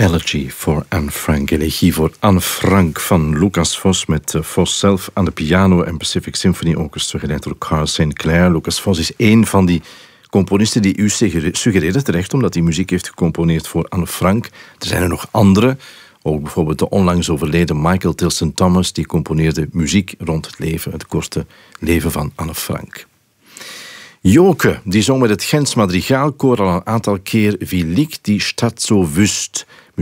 Elegy voor Anne Frank. Elegie voor Anne Frank van Lucas Vos, met Vos zelf aan de piano en Pacific Symphony Orchestra geleid door Carl St. Clair. Lucas Vos is één van die componisten die u suggereerde terecht, omdat hij muziek heeft gecomponeerd voor Anne Frank. Er zijn er nog andere. Ook bijvoorbeeld de onlangs overleden Michael Tilson Thomas, die componeerde muziek rond het korte leven van Anne Frank. Joke, die zong met het Gens Madrigaalkoor al een aantal keer Wie liegt die Stadt so wüst.